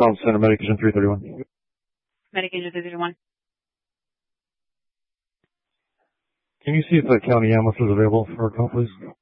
Call Center, Medication 331. Medication 331. Can you see if the county ambulance is available for a call, please?